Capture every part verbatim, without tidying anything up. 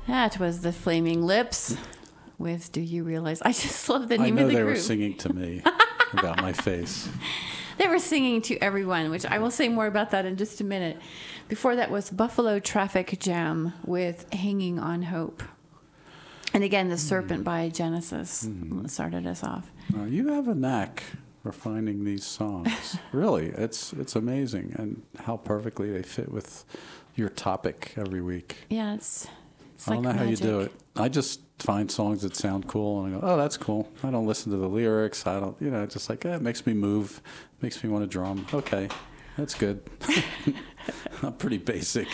That was the Flaming Lips with Do You Realize? I just love the name I know of the they group. were singing to me about my face. They were singing to everyone, which I will say more about that in just a minute. Before that was Buffalo Traffic Jam with Hanging on Hope. And again, The Serpent mm. by Genesis mm. started us off. Uh, you have a knack for finding these songs. Really, it's it's amazing, and how perfectly they fit with your topic every week. Yeah, it's, it's I don't like know magic. how you do it. I just find songs that sound cool, and I go, oh, that's cool. I don't listen to the lyrics. I don't, you know, it's just like, eh, it makes me move, makes me want to drum. Okay, that's good. I'm pretty basic.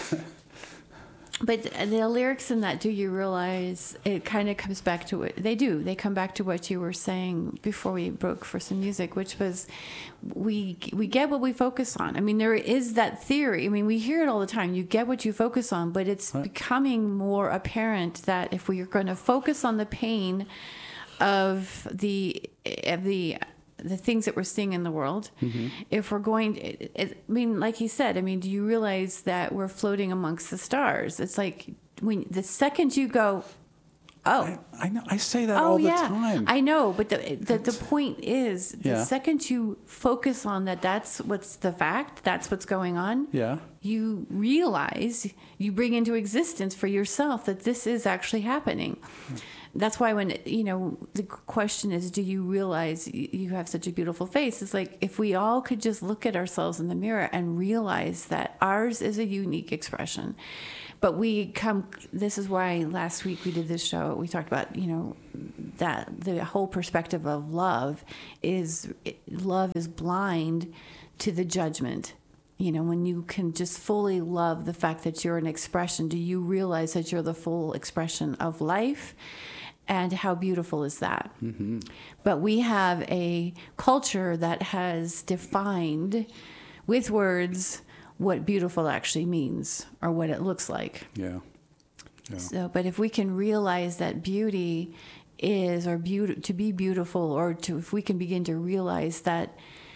But the lyrics in that, Do You Realize, it kind of comes back to it. They do. They come back to what you were saying before we broke for some music, which was we we get what we focus on. I mean, there is that theory. I mean, we hear it all the time. You get what you focus on, but it's right. becoming more apparent that if we are going to focus on the pain of the of the the things that we're seeing in the world, mm-hmm. if we're going to, it, it, I mean, like he said, I mean, do you realize that we're floating amongst the stars? It's like when the second you go, oh, I, I know, I say that oh, all the yeah, time. I know, but the the, the point is, the yeah. second you focus on that, that's what's the fact, that's what's going on. Yeah. You realize, you bring into existence for yourself that this is actually happening. Mm. That's why when, you know, the question is, do you realize you have such a beautiful face? It's like if we all could just look at ourselves in the mirror and realize that ours is a unique expression. But we come, this is why last week we did this show, we talked about, you know, that the whole perspective of love is, love is blind to the judgment. You know, when you can just fully love the fact that you're an expression, do you realize that you're the full expression of life? And how beautiful is that? Mm-hmm. But we have a culture that has defined with words what beautiful actually means or what it looks like. Yeah. yeah. So, but if we can realize that beauty is, or beauty, to be beautiful, or to, if we can begin to realize that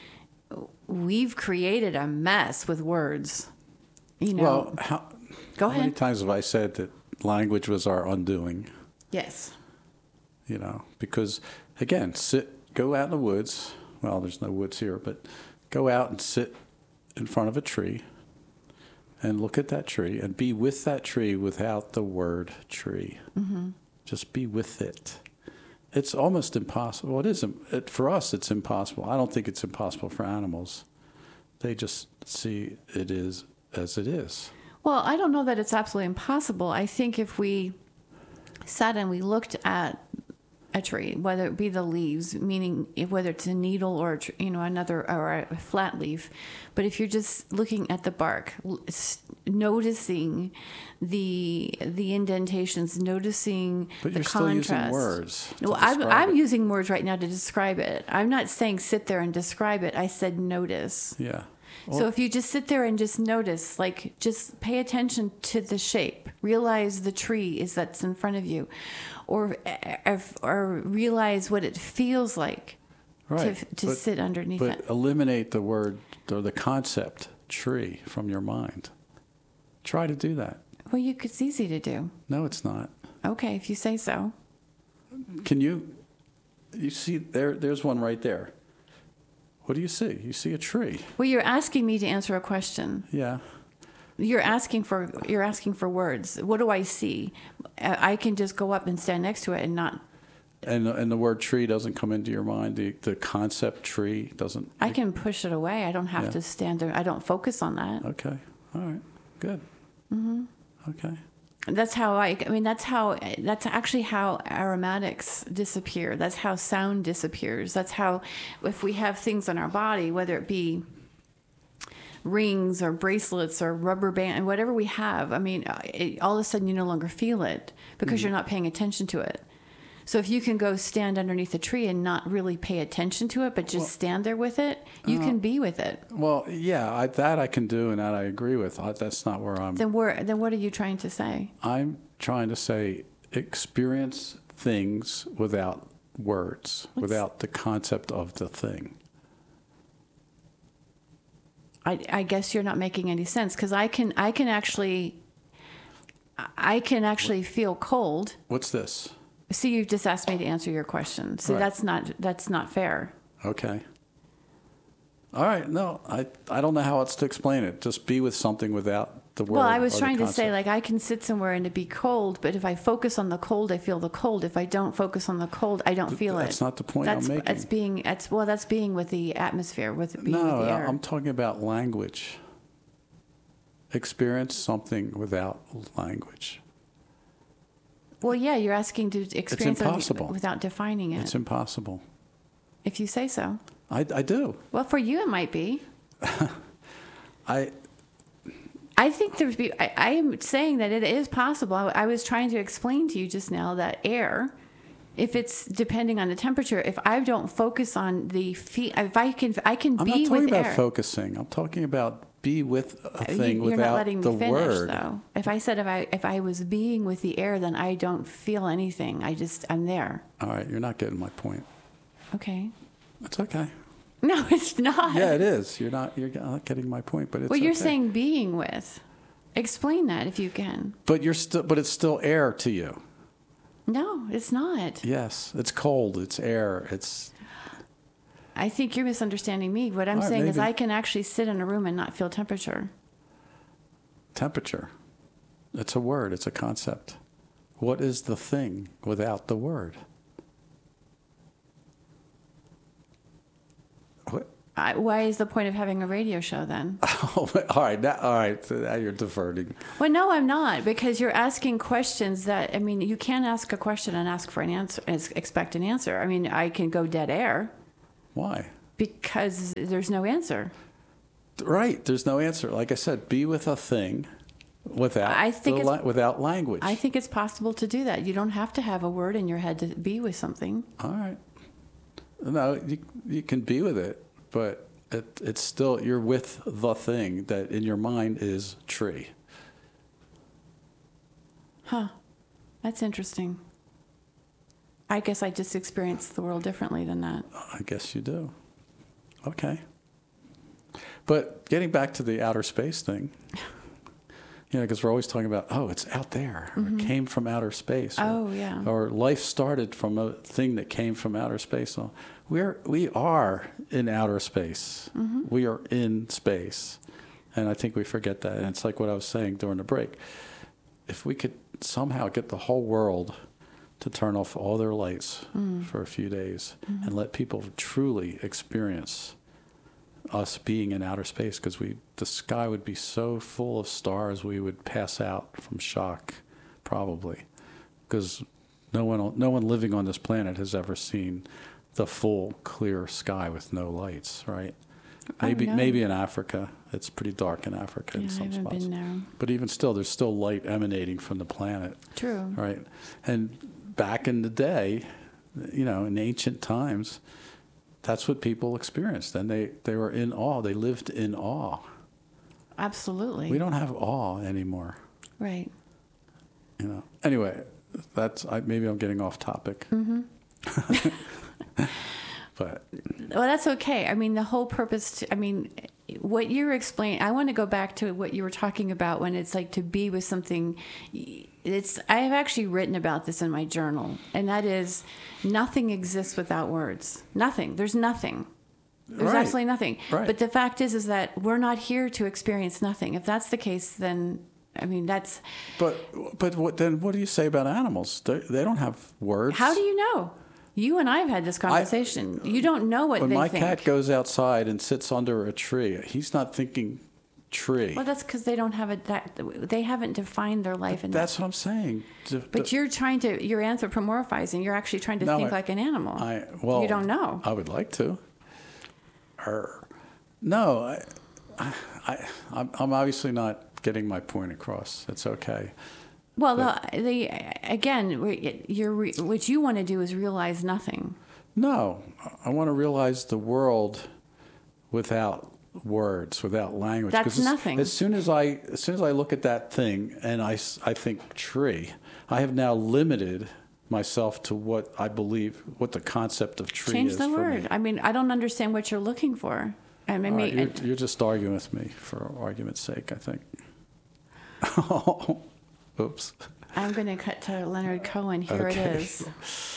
we've created a mess with words, you know. Well, how, go how ahead. many times have I said that language was our undoing? Yes. You know, because again, sit, go out in the woods. Well, there's no woods here, but go out and sit in front of a tree and look at that tree and be with that tree without the word tree. Mm-hmm. Just be with it. It's almost impossible. It is it, for us. It's impossible. I don't think it's impossible for animals. They just see it is as it is. Well, I don't know that it's absolutely impossible. I think if we sat and we looked at a tree, whether it be the leaves, meaning whether it's a needle or, you know, another, or a flat leaf. But if you're just looking at the bark, noticing the the indentations, noticing but the you're contrast. Still using words. Well, I'm, I'm using words right now to describe it. I'm not saying sit there and describe it. I said notice. Yeah. Well, so if you just sit there and just notice, like just pay attention to the shape, realize the tree is that's in front of you, or or, or realize what it feels like right. to, to but, sit underneath but it. But eliminate the word or the concept tree from your mind. Try to do that. Well, you, it's easy to do. No, it's not. Okay, if you say so. Can you, you see, there? there's one right there. What do you see? You see a tree. Well, you're asking me to answer a question. Yeah. You're asking for you're asking for words. What do I see? I can just go up and stand next to it and not. And and the word tree doesn't come into your mind. The the concept tree doesn't. I can push it away. I don't have yeah. to stand there. I don't focus on that. Okay. All right. Good. Mm-hmm. Okay. That's how I, I mean, that's how, that's actually how aromatics disappear. That's how sound disappears. That's how, if we have things on our body, whether it be rings or bracelets or rubber band, whatever we have, I mean, it, all of a sudden you no longer feel it because mm-hmm. you're not paying attention to it. So if you can go stand underneath a tree and not really pay attention to it, but just well, stand there with it, you uh, can be with it. Well, yeah, I, that I can do, and that I agree with. I, that's not where I'm. Then where? Then what are you trying to say? I'm trying to say experience things without words, What's, without the concept of the thing. I, I guess you're not making any sense because I can I can actually I can actually feel cold. What's this? See, you just asked me to answer your question. So Right. that's not that's not fair. Okay. All right. No, I I don't know how else to explain it. Just be with something without the word. Well, I was or the trying to say, concept. like, I can sit somewhere and it be cold, but if I focus on the cold, I feel the cold. If I don't focus on the cold, I don't feel it. That's not the point I'm that's, making. That's being, that's, well, that's being with the atmosphere, with being No, with the air. I'm talking about language. Experience something without language. Well, yeah, you're asking to experience it impossible. without defining it. It's impossible. If you say so. I, I do. Well, for you, it might be. I I think there's be. I, I am saying that it is possible. I, I was trying to explain to you just now that air, if it's depending on the temperature, if I don't focus on the feet, if I can, I can I'm be not talking with about air. focusing. I'm talking about be with a thing You- You're without not letting the me finish, word. though. If I said if I if I was being with the air, then I don't feel anything. I just I'm there. All right, you're not getting my point. Okay. It's okay. No, it's not. Yeah, it is. You're not. You're not getting my point, but it's. Well, you're okay. saying being with. Explain that if you can. But you're still. But it's still air to you. No, it's not. Yes, it's cold. It's air. It's. I think you're misunderstanding me. What I'm All right, saying is maybe. I can actually sit in a room and not feel temperature. Temperature. It's a word. It's a concept. What is the thing without the word? What? I, why is the point of having a radio show then? Oh, all right. Now, all right. So now you're diverting. Well, no, I'm not, because you're asking questions that, I mean, you can't ask a question and ask for an answer, and expect an answer. I mean, I can go dead air Why? because there's no answer. Right. There's no answer. Like I said, be with a thing without I think the it's- la- without language. I think it's possible to do that. You don't have to have a word in your head to be with something. All right. No, you you can be with it, but it, it's still you're with the thing that in your mind is tree. Huh. That's interesting. I guess I just experience the world differently than that. I guess you do. Okay. But getting back to the outer space thing, you know, because we're always talking about, oh, it's out there, or it came from outer space. Or, Oh, yeah. Or life started from a thing that came from outer space. So we're, we are in outer space. We are in space. And I think we forget that. And it's like what I was saying during the break. If we could somehow get the whole world to turn off all their lights for a few days and let people truly experience us being in outer space, because we the sky would be so full of stars we would pass out from shock, probably, because no one no one living on this planet has ever seen the full clear sky with no lights, right? Oh, Maybe no. maybe in Africa, it's pretty dark in Africa Yeah, in I some haven't spots. been there. But even still, there's still light emanating from the planet. True. Right. And back in the day, you know, in ancient times, that's what people experienced. And they, they were in awe. They lived in awe. Absolutely. We don't have awe anymore, Right. you know. Anyway, that's I, maybe I'm getting off topic. Mm-hmm. But Well, that's okay. I mean, the whole purpose, to, I mean, what you're explaining, I want to go back to what you were talking about when it's like to be with something. It's, I have actually written about this in my journal, and that is nothing exists without words. Nothing. There's nothing. There's Right. absolutely nothing. Right. But the fact is, is that we're not here to experience nothing. If that's the case, then, I mean, that's, but but what then? What do you say about animals? They, they don't have words. how do you know? You and I have had this conversation. you don't know what When they my think. cat goes outside and sits under a tree, he's not thinking tree. Well, that's because they don't have a that they haven't defined their life in that. That's what I'm saying. The- But the- you're trying to you're anthropomorphizing. You're actually trying to No, think I- like an animal. I well, you don't know. I would like to. Or, no, I, I, I'm, I'm obviously not getting my point across. It's okay. Well, the, the again, we- you're re- what you want to do is realize nothing. No, I want to realize the world without words, without language. That's 'Cause as, nothing. As soon as I, as soon as I look at that thing and I, s- I think tree, I have now limited myself to what I believe, what the concept of tree Change is the for word. me. I mean, I don't understand what you're looking for. I mean, All right, may- you're, you're just arguing with me for argument's sake, I think. Oops. I'm going to cut to Leonard Cohen. Here Okay. it is.